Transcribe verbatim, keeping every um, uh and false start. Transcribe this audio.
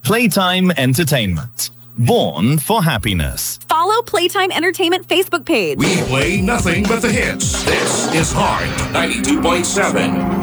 Playtime Entertainment. Born for happiness. Follow Playtime Entertainment Facebook page. We play nothing but the hits. This is Heart ninety-two point seven.